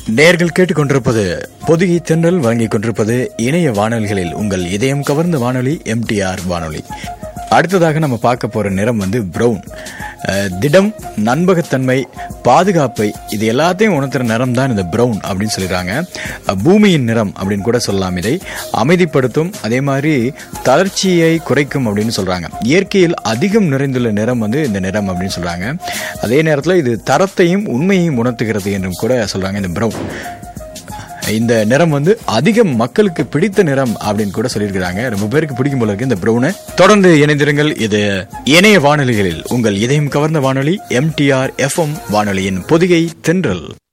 நேர்கள் கேட்டுக்கொண்டிருப்பது பொதிகை தென்றல் வழங்கிக் கொண்டிருப்பது இணைய வானொலிகளில் உங்கள் இதயம் கவர்ந்த வானொலி எம்டிஆர் வானொலி. அடுத்ததாக நம்ம பார்க்க போற நிறம் பிரவுன். திடம், நண்பகத்தன்மை, பாதுகாப்பை இது எல்லாத்தையும் உணர்த்துற நிறம் தான் இந்த பிரவுன் அப்படின்னு சொல்லிடுறாங்க. பூமியின் நிறம் அப்படின்னு கூட சொல்லலாம். இதை அமைதிப்படுத்தும், அதே மாதிரி தளர்ச்சியை குறைக்கும் அப்படின்னு சொல்றாங்க. இயற்கையில் அதிகம் நிறைந்துள்ள நிறம் இந்த நிறம் அப்படின்னு சொல்றாங்க. அதே நேரத்தில் இது தரத்தையும் உண்மையையும் உணர்த்துகிறது என்றும் கூட சொல்றாங்க. இந்த பிரவுன் இந்த நிறம் அதிகம் மக்களுக்கு பிடித்த நிறம் அப்படின்னு கூட சொல்லியிருக்கிறாங்க. ரொம்ப பேருக்கு பிடிக்கும் போல இருக்கு இந்த பிரவுனை. தொடர்ந்து இணைந்திருங்கள். இது இணைய வானொலிகளில் உங்கள் இதயம் கவர்ந்த வானொலி எம்டிஆர் FM வானொலியின் பொதிகை தென்றல்.